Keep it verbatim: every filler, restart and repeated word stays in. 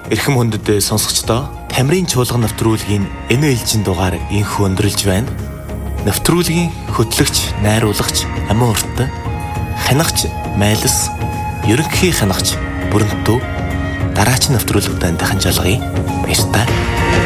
эрхэм хүндэт сонсогчдоо Тамирын чуулган нэвтрүүлгийн энэ ээлжийн дугаар инхүү өндөрлж байна. Нэвтрүүлгийн хөтлөгч, найруулагч, амин урт, хянагч, майлс, ерөнхий хянагч, бүрэнтүү дараач нэвтрүүлэгтэн дахин жалгая. Баярлалаа.